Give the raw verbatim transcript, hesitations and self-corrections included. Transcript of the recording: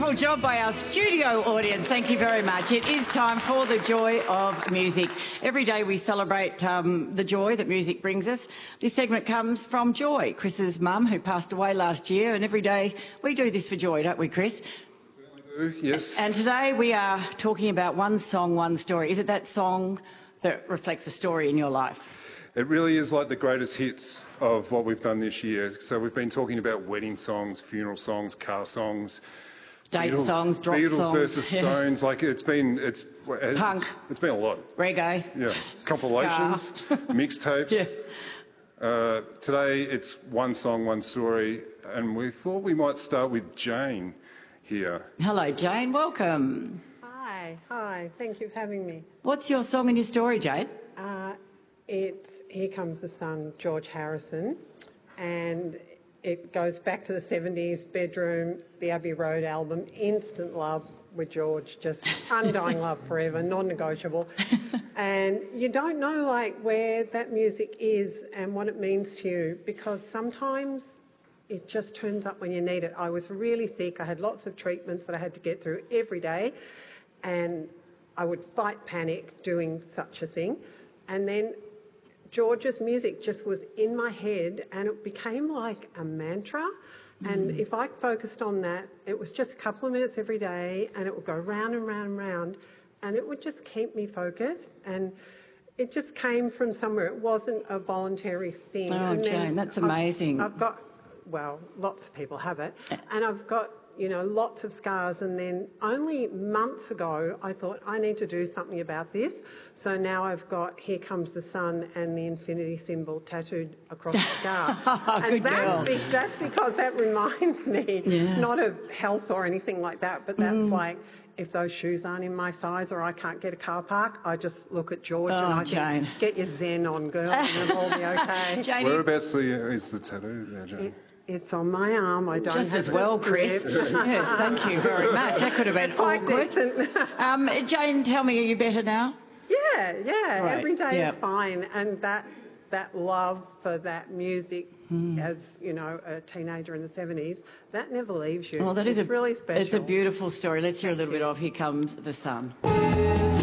wonderful job by our studio audience. Thank you very much. It is time for the joy of music. Every day we celebrate um, the joy that music brings us. This segment comes from Joy, Chris's mum, who passed away last year, and every day we do this for Joy, don't we, Chris? We do, yes. And today we are talking about one song, one story. Is it that song that reflects a story in your life? It really is like the greatest hits of what we've done this year. So we've been talking about wedding songs, funeral songs, car songs, Date Beatles, songs, drop Beatles songs. versus Stones. Like it's been, it's, it's Punk. It's been a lot. Reggae. Yeah, compilations, mixtapes. Yes. Uh, today it's one song, one story, and we thought we might start with Jane here. Hello, Jane. Welcome. Hi, hi. Thank you for having me. What's your song and your story, Jane? Uh, it's Here Comes the Sun, George Harrison, and it goes back to the seventies, bedroom, the Abbey Road album, instant love with George, just undying love forever, non-negotiable. And you don't know like where that music is and what it means to you, because sometimes it just turns up when you need it. I was really sick. I had lots of treatments that I had to get through every day, and I would fight panic doing such a thing. And then George's music just was in my head, and it became like a mantra. Mm. And if I focused on that, it was just a couple of minutes every day, and it would go round and round and round, and it would just keep me focused. And it just came from somewhere. It wasn't a voluntary thing. Oh, and Jane, that's amazing. I've, I've got, well, lots of people have it, and I've got, you know, lots of scars. And then only months ago, I thought, I need to do something about this. So now I've got Here Comes the Sun and the infinity symbol tattooed across the scar. and Good that's, girl. be, that's because that reminds me, Yeah. not of health or anything like that, but that's mm. like, if those shoes aren't in my size or I can't get a car park, I just look at George Oh, and I Jane. think, get your zen on, girl, and it'll all be okay. Jane, Whereabouts the, is the tattoo there, Jane? It, It's on my arm. I don't just have as well, the Chris. strip. Yes, thank you very much. That could have been Quite awkward. decent. Um, Jane, tell me, are you better now? Yeah, yeah. Right, Every day yeah. is fine, and that that love for that music, mm. as you know, a teenager in the seventies, that never leaves you. Well, that it's is a, really special. It's a beautiful story. Let's hear a little bit of Here Comes the Sun.